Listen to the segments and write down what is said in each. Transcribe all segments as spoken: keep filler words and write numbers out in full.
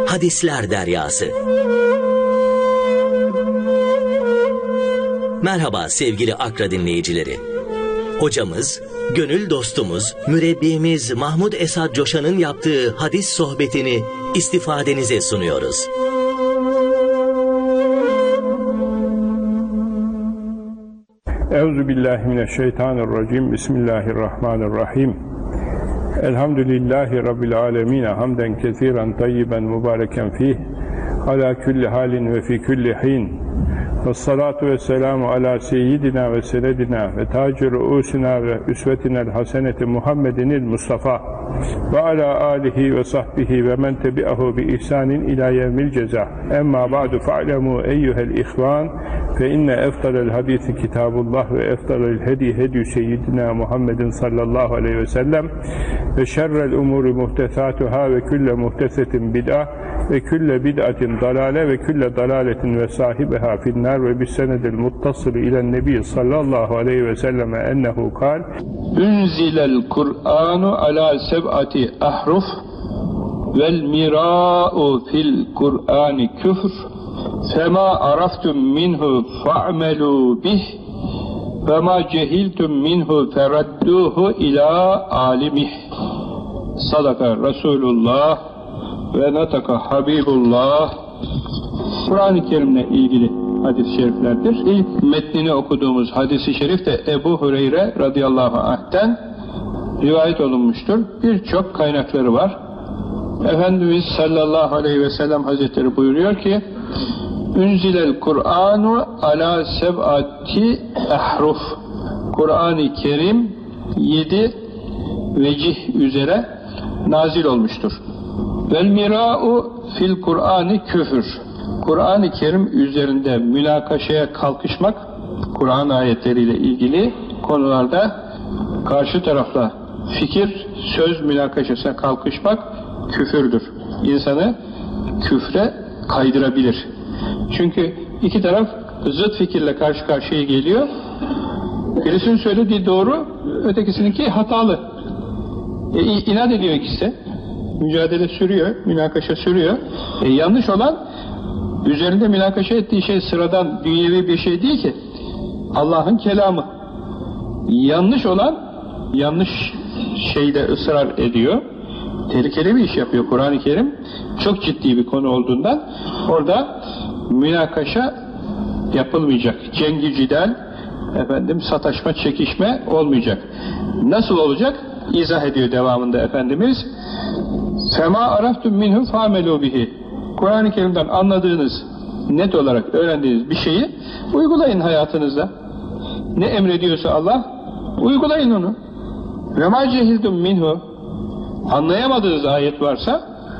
Hadisler Deryası. Merhaba sevgili Akra dinleyicileri. Hocamız, gönül dostumuz, mürebbimiz Mahmud Esad Coşan'ın yaptığı hadis sohbetini istifadenize sunuyoruz. Euzubillahimineşşeytanirracim. Bismillahirrahmanirrahim. Elhamdülillahi Rabbil alemin. Hamden kesiren tayyiben mübareken fih. Ala külli halin ve fi külli hin. Vessalatu vesselamu ala seyyidina ve senedina ve tacir ruusina ve üsvetinel haseneti Muhammedinil Mustafa ve ala alihi ve sahbihi ve men tebi'ahu bi ihsanin ila yevmil ceza. Emma ba'du fa'lemu eyyuhel ihvan fe inne eftalel hadisi kitabullah ve eftalel hedi hedi seyyidina Muhammedin sallallahu aleyhi ve sellem ve şerrel umuri muhtesatuhâ ve külle muhtesetin bid'a ve külle bid'atin dalale ve külle dalaletin ve sahibiha finnâr ve bis senedil muttasılı ilen nebi sallallahu aleyhi ve selleme ennehu kal Unzilel Kur'anu ala seb'ati ahruf vel mira'u fil Kur'ani küfr fema araftum minhu fa'melû bih ve ma cehiltum minhu feradduhu ila alimih. Sadaka Resulullah ve nataka Habibullah. Kur'an-ı Kerim'le ilgili hadis-i şeriflerdir. İlk metnini okuduğumuz hadis-i şerif de Ebu Hureyre radıyallahu anh'ten rivayet olunmuştur. Birçok kaynakları var. Efendimiz sallallahu aleyhi ve sellem hazretleri buyuruyor ki Unzilel Kur'anu ala seb'ati ahruf. Kur'an-ı Kerim yedi vecih üzere nazil olmuştur. Vel mira'u fil Kur'ani küfür. Kur'an-ı Kerim üzerinde münakaşaya kalkışmak, Kur'an ayetleriyle ilgili konularda karşı tarafla fikir, söz münakaşasına kalkışmak küfürdür. İnsanı küfre kaydırabilir. Çünkü iki taraf zıt fikirle karşı karşıya geliyor. Birisinin söylediği doğru, ötekisininki hatalı. E, inat ediyor ikisi. Mücadele sürüyor, münakaşa sürüyor. E, yanlış olan, üzerinde münakaşa ettiği şey sıradan dünyevi bir şey değil ki. Allah'ın kelamı. Yanlış olan, yanlış şeyde ısrar ediyor. Tehlikeli bir iş yapıyor Kur'an-ı Kerim. Çok ciddi bir konu olduğundan orada münakaşa yapılmayacak. Cengi cidal, efendim sataşma, çekişme olmayacak. Nasıl olacak? İzah ediyor devamında Efendimiz. Sema araftum minhu fa'melû bihi. Kur'an-ı Kerim'den anladığınız, net olarak öğrendiğiniz bir şeyi uygulayın hayatınızda. Ne emrediyorsa Allah, uygulayın onu. Ve mâ cehildum minhu. Anlayamadığınız ayet varsa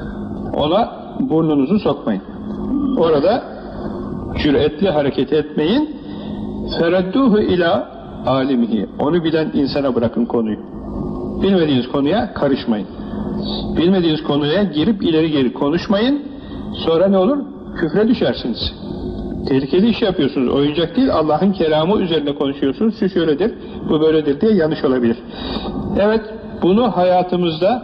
ona burnunuzu sokmayın. Orada cüretli hareket etmeyin. Feredduhu ila alimihi. Onu bilen insana bırakın konuyu. Bilmediğiniz konuya karışmayın. Bilmediğiniz konuya girip ileri geri konuşmayın. Sonra ne olur? Küfre düşersiniz. Tehlikeli iş yapıyorsunuz. Oyuncak değil, Allah'ın kelamı üzerine konuşuyorsunuz. Şu şöyledir, bu böyledir diye yanlış olabilir. Evet, bunu hayatımızda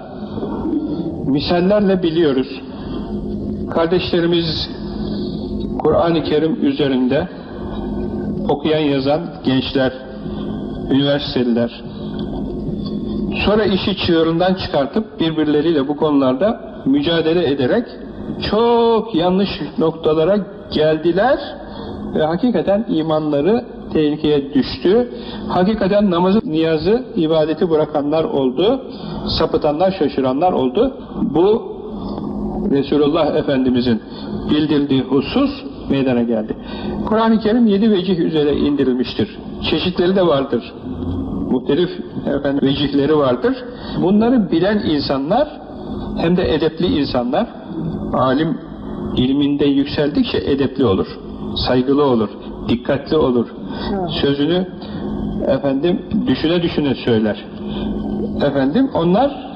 misallerle biliyoruz. Kardeşlerimiz Kur'an-ı Kerim üzerinde okuyan yazan gençler, üniversiteliler, sonra işi çığırından çıkartıp birbirleriyle bu konularda mücadele ederek çok yanlış noktalara geldiler ve hakikaten imanları tehlikeye düştü. Hakikaten namazı, niyazı, ibadeti bırakanlar oldu. Sapıtanlar, şaşıranlar oldu. Bu Resulullah Efendimizin bildirdiği husus meydana geldi. Kur'an-ı Kerim yedi vecih üzere indirilmiştir. Çeşitleri de vardır. Muhtelif efendim, vecihleri vardır. Bunları bilen insanlar hem de edepli insanlar, alim ilminde yükseldikçe edepli olur, saygılı olur, dikkatli olur. Sözünü efendim düşüne düşüne söyler. Efendim onlar